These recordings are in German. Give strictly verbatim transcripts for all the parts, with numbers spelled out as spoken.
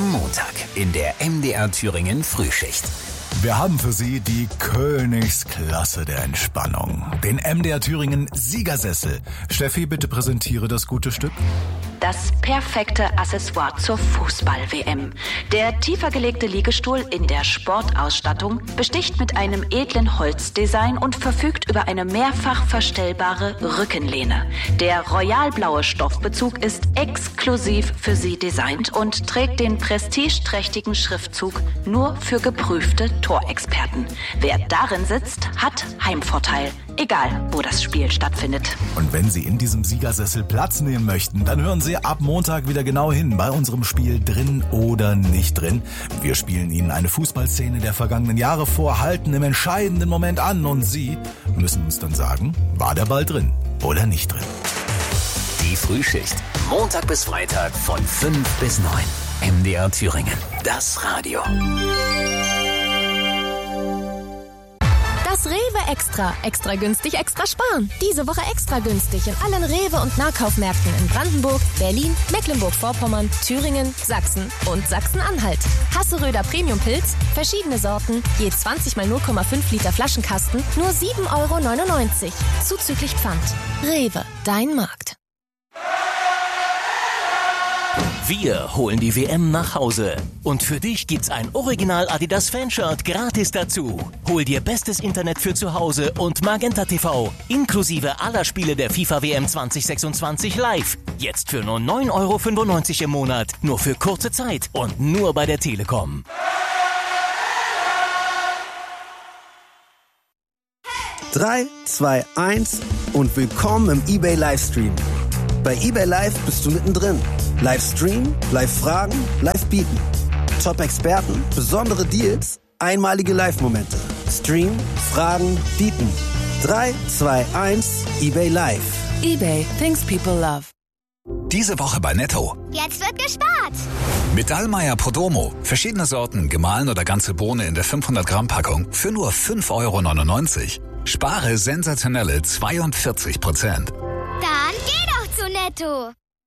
Am Montag in der M D R Thüringen Frühschicht. Wir haben für Sie die Königsklasse der Entspannung. Den M D R Thüringen Siegersessel. Steffi, bitte präsentiere das gute Stück. Das perfekte Accessoire zur Fußball-W M. Der tiefer gelegte Liegestuhl in der Sportausstattung besticht mit einem edlen Holzdesign und verfügt über eine mehrfach verstellbare Rückenlehne. Der royalblaue Stoffbezug ist exklusiv für Sie designt und trägt den prestigeträchtigen Schriftzug nur für geprüfte Torexperten. Wer darin sitzt, hat Heimvorteil. Egal, wo das Spiel stattfindet. Und wenn Sie in diesem Siegersessel Platz nehmen möchten, dann hören Sie ab Montag wieder genau hin bei unserem Spiel Drin oder nicht drin. Wir spielen Ihnen eine Fußballszene der vergangenen Jahre vor, halten im entscheidenden Moment an und Sie müssen uns dann sagen, war der Ball drin oder nicht drin. Die Frühschicht. Montag bis Freitag von fünf bis neun. M D R Thüringen. Das Radio. Das Rewe Extra. Extra günstig, extra sparen. Diese Woche extra günstig in allen Rewe- und Nahkaufmärkten in Brandenburg, Berlin, Mecklenburg-Vorpommern, Thüringen, Sachsen und Sachsen-Anhalt. Hasseröder Premium-Pilz, verschiedene Sorten, je zwanzig mal null Komma fünf Liter Flaschenkasten, nur sieben Euro neunundneunzig. Zuzüglich Pfand. Rewe, dein Markt. Wir holen die W M nach Hause. Und für dich gibt's ein Original Adidas Fanshirt gratis dazu. Hol dir bestes Internet für zu Hause und Magenta T V. Inklusive aller Spiele der FIFA W M zwanzig sechsundzwanzig live. Jetzt für nur neun Euro fünfundneunzig im Monat. Nur für kurze Zeit und nur bei der Telekom. drei, zwei, eins und willkommen im eBay Livestream. Bei eBay Live bist du mittendrin. Livestream, Live-Fragen, Live-Bieten. Top-Experten, besondere Deals, einmalige Live-Momente. Stream, Fragen, Bieten. drei, zwei, eins, eBay Live. eBay, things people love. Diese Woche bei Netto. Jetzt wird gespart. Mit Dallmayr Podomo. Verschiedene Sorten, gemahlen oder ganze Bohne in der fünfhundert Gramm Packung für nur fünf Euro neunundneunzig. Spare sensationelle zweiundvierzig Prozent. Dann geh doch zu Netto.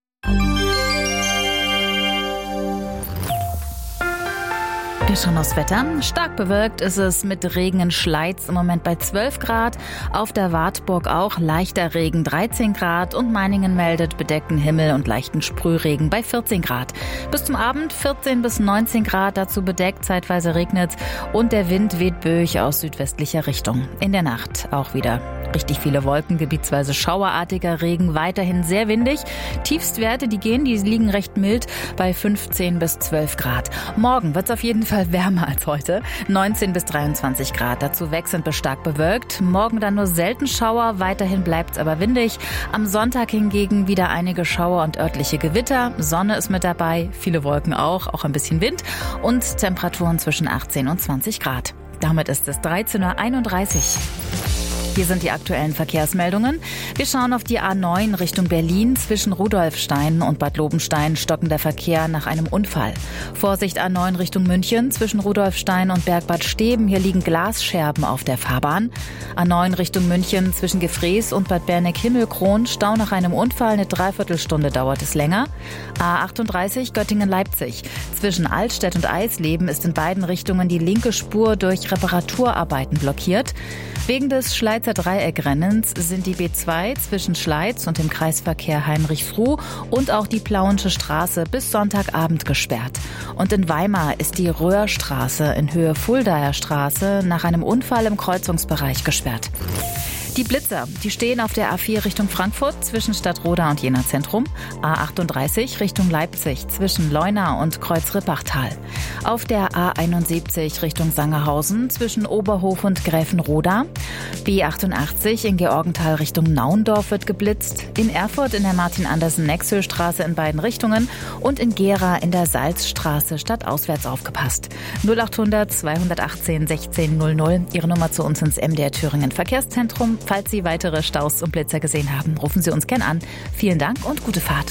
Wir schauen aufs Wetter. Stark bewölkt ist es mit Regen und Schleiz im Moment bei zwölf Grad. Auf der Wartburg auch leichter Regen dreizehn Grad und Meiningen meldet bedeckten Himmel und leichten Sprühregen bei vierzehn Grad. Bis zum Abend vierzehn bis neunzehn Grad, dazu bedeckt, zeitweise regnet und der Wind weht böig aus südwestlicher Richtung. In der Nacht auch wieder richtig viele Wolken, gebietsweise schauerartiger Regen, weiterhin sehr windig. Tiefstwerte, die gehen, die liegen recht mild bei fünfzehn bis zwölf Grad. Morgen wird es auf jeden Fall wärmer als heute. neunzehn bis dreiundzwanzig Grad. Dazu wechselnd bis stark bewölkt. Morgen dann nur selten Schauer. Weiterhin bleibt es aber windig. Am Sonntag hingegen wieder einige Schauer und örtliche Gewitter. Sonne ist mit dabei. Viele Wolken auch. Auch ein bisschen Wind. Und Temperaturen zwischen achtzehn und zwanzig Grad. Damit ist es dreizehn Uhr einunddreißig. Hier sind die aktuellen Verkehrsmeldungen. Wir schauen auf die A neun Richtung Berlin. Zwischen Rudolfstein und Bad Lobenstein stockender Verkehr nach einem Unfall. Vorsicht A neun Richtung München. Zwischen Rudolfstein und Bergbad Steben. Hier liegen Glasscherben auf der Fahrbahn. A neun Richtung München. Zwischen Gefrees und Bad Berneck-Himmelkron. Stau nach einem Unfall. Eine Dreiviertelstunde dauert es länger. A achtunddreißig Göttingen-Leipzig. Zwischen Altstedt und Eisleben ist in beiden Richtungen die linke Spur durch Reparaturarbeiten blockiert. Wegen des Schleizer Dreieckrennens sind die B zwei zwischen Schleiz und dem Kreisverkehr Heinrich-Fruh und auch die Plauensche Straße bis Sonntagabend gesperrt. Und in Weimar ist die Röhrstraße in Höhe Fuldaer Straße nach einem Unfall im Kreuzungsbereich gesperrt. Die Blitzer, die stehen auf der A vier Richtung Frankfurt zwischen Stadtroda und Jena Zentrum, A achtunddreißig Richtung Leipzig zwischen Leuna und Kreuzrippachtal, auf der A einundsiebzig Richtung Sangerhausen zwischen Oberhof und Gräfenroda, B achtundachtzig in Georgenthal Richtung Naundorf wird geblitzt, in Erfurt in der Martin-Andersen-Nexö-Straße in beiden Richtungen und in Gera in der Salzstraße stadtauswärts aufgepasst. null achthundert zweihundertachtzehn sechzehn null null, Ihre Nummer zu uns ins M D R Thüringen Verkehrszentrum. Falls Sie weitere Staus und Blitzer gesehen haben, rufen Sie uns gern an. Vielen Dank und gute Fahrt.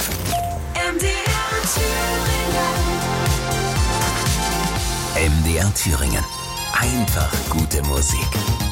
M D R Thüringen. M D R Thüringen. Einfach gute Musik.